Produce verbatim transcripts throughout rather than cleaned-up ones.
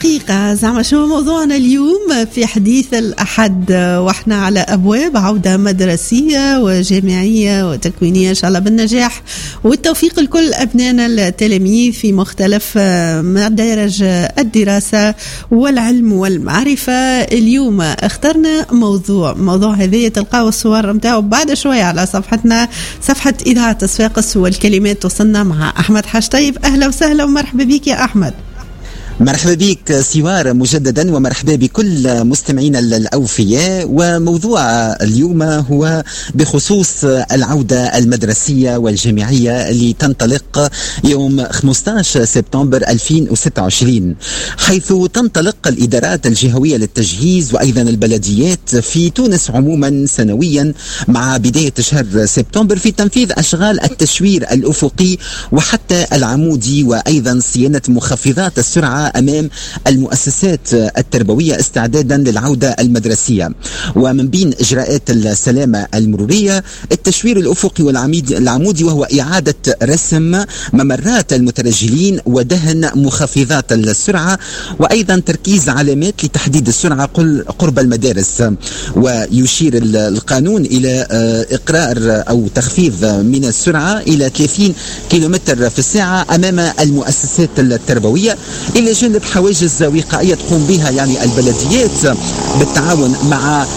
دقيقة زعما شو موضوعنا اليوم في حديث الأحد، وإحنا على أبواب عودة مدرسية وجامعية وتكوينية إن شاء الله بالنجاح والتوفيق لكل أبنائنا التلاميذ في مختلف مدارج الدراسة والعلم والمعرفة. اليوم اخترنا موضوع موضوع هذه تلقاو الصور متاعه بعد شوية على صفحتنا، صفحة إذاعة صفاقس، والكلمات توصلنا مع أحمد حشطيب. أهلا وسهلا ومرحبا بك يا أحمد. مرحبا بك سوار مجددا، ومرحبا بكل مستمعينا الأوفياء. وموضوع اليوم هو بخصوص العودة المدرسية والجامعية اللي تنطلق يوم خمسة عشر سبتمبر ألفين وستة وعشرين، حيث تنطلق الإدارات الجهوية للتجهيز وأيضا البلديات في تونس عموما سنويا مع بداية شهر سبتمبر في تنفيذ أشغال التشوير الأفقي وحتى العمودي، وأيضا صيانة مخفضات السرعة أمام المؤسسات التربوية استعدادا للعودة المدرسية. ومن بين إجراءات السلامة المرورية التشوير الأفقي والعمودي، وهو إعادة رسم ممرات المترجلين ودهن مخفضات السرعة، وأيضا تركيز علامات لتحديد السرعة قرب المدارس. ويشير القانون إلى إقرار أو تخفيض من السرعة إلى ثلاثين كيلومتر في الساعة أمام المؤسسات التربوية، إلى جانب حواجز وقائية تقوم بها يعني البلديات بالتعاون مع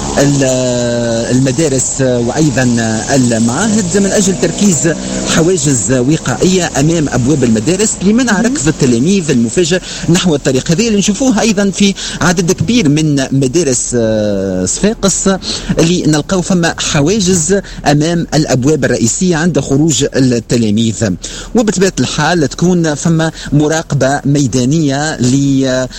المدارس وأيضا المعاهد من أجل تركيز حواجز وقائية أمام أبواب المدارس لمنع ركض التلاميذ المفاجئ نحو الطريق. هذه اللي نشوفوها أيضا في عدد كبير من مدارس صفاقس، اللي نلقاو فما حواجز أمام الأبواب الرئيسية عند خروج التلاميذ. وبطبيعة الحال تكون فما مراقبة ميدانية ل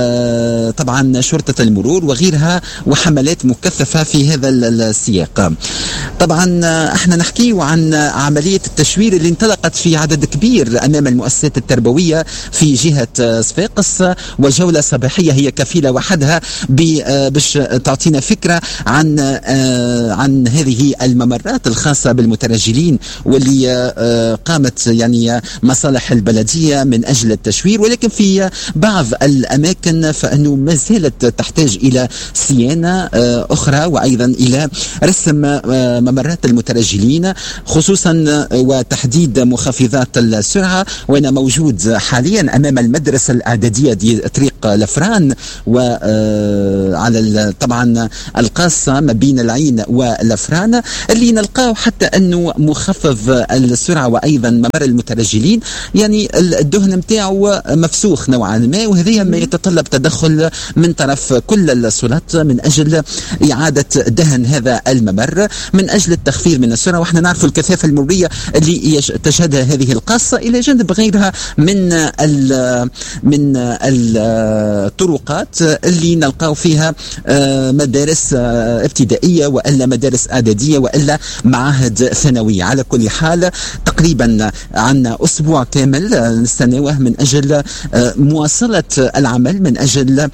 طبعا شرطة المرور وغيرها وحملات مكثفة في هذا السياق. طبعا احنا نحكي عن عملية التشوير اللي انطلقت في عدد كبير أمام المؤسسات التربوية في جهة صفاقس، وجولة صباحية هي كفيلة وحدها باش تعطينا فكرة عن عن هذه الممرات الخاصة بالمترجلين واللي قامت يعني مصالح البلدية من أجل التشوير. ولكن في بعض الأماكن فإنه ما زالت تحتاج إلى صيانة أخرى وأيضا إلى رسم ممرات المترجلين خصوصا وتحديد مخفضات السرعة. وأنا موجود حاليا أمام المدرسة الإعدادية دي طريق لفران، وعلى طبعا القاصة ما بين العين ولفران، اللي نلقاه حتى أنه مخفض السرعة وأيضا ممر المترجلين يعني الدهن متاعه مفسوخ نوعا ما، وهذه ما يتطلب تدخل من طرف كل السلطات من أجل إعادة دهن هذا الممر من أجل التخفيض من السرعة. وإحنا نعرف الكثافة المرورية اللي تشهدها هذه القاصة إلى جانب غيرها من ال من الطرقات اللي نلقاو فيها مدارس ابتدائية وإلا مدارس إعدادية وإلا معاهد ثانوية. على كل حال تقريبا عنا أسبوع كامل نستناوه من أجل مواصلة العمل من أجل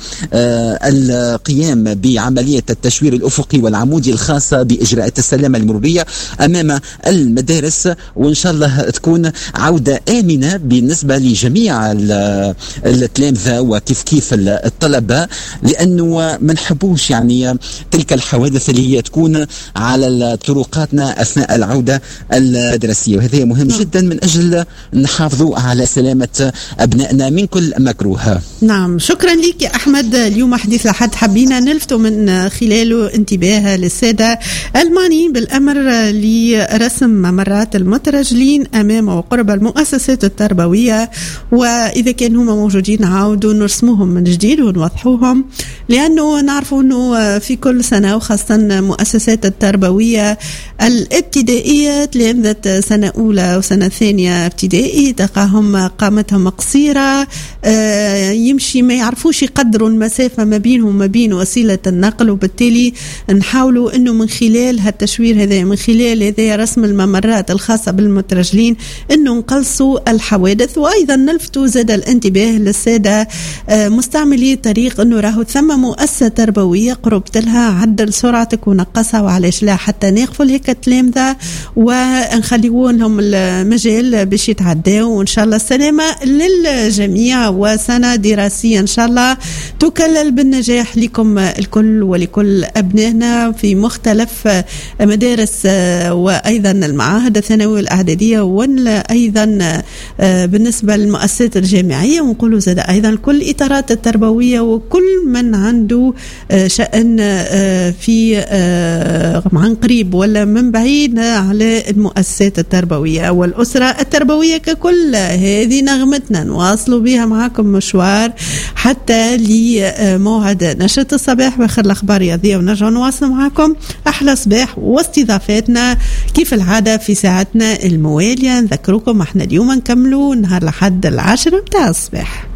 القيام بعملية التشوير الأفقي والعمودي الخاصة بإجراءات السلامة المرورية أمام المدارس، وإن شاء الله تكون عودة آمنة بالنسبة لجميع التلامذة وكيف كيف الطلبة، لأنه ما نحبوش يعني تلك الحوادث اللي هي تكون على طرقاتنا أثناء العودة المدرسية. وهذا مهم جدا من أجل نحافظوا على سلامة أبنائنا من كل مكروه. نعم، شكرا لك يا أحمد. اليوم حديث لحد حبينا نلفتوا من خلاله انتباه للسادة المعنيين بالأمر لرسم ممرات المترجلين أمام وقرب المؤسسات التربوية، وإذا كانوا هم موجودين نعاودوا نرسموهم من جديد ونوضحوهم، لأنه نعرفوا أنه في كل سنة وخاصة مؤسسات التربوية الابتدائية تلامذة سنة أولى وسنة ثانية ابتدائي تلقاهم قامتهم قصيرة، يمشي ما يعرفوش يقدروا المسافة ما بينهم وما بين وسيلة النقل، وبالتالي نحاولوا أنه من خلال هالتشوير هذا من خلال هذا رسم الممرات الخاصة بالمترجلين أنه نقلصوا الحوادث. وأيضا نلفتوا زاد الانتباه للسادة مستعملي الطريق أنه راهو ثم مؤسسة تربوية قربت لها عدل سرعتك ونقصها، وعلاش لا حتى نغفل هيك التلامذة ونخليون لهم المجال باش يتعداوا، وإن شاء الله السلامة للجميع وسنة دراسية إن شاء الله تكلل بالنجاح لكم الكل ولكل أبنائنا في مختلف مدارس وأيضا المعاهد الثانوية والإعدادية، وأيضا بالنسبة للمؤسسات الجامعية، ونقولوا زاد أيضا كل الإطارات التربوية وكل من عنده شأن في عن قريب ولا من بعيد على المؤسسات التربوية والأسرة التربوية ككل. هذه نغمتنا نواصلوا بها معكم مشوار حتى لموعد نشرة الصباح بآخر الأخبار الرياضية، ونرجع نواصل معكم أحلى صباح واستضافاتنا كيف العادة في ساعتنا الموالية. نذكركم احنا اليوم نكملوا نهار لحد العاشرة متاع الصباح.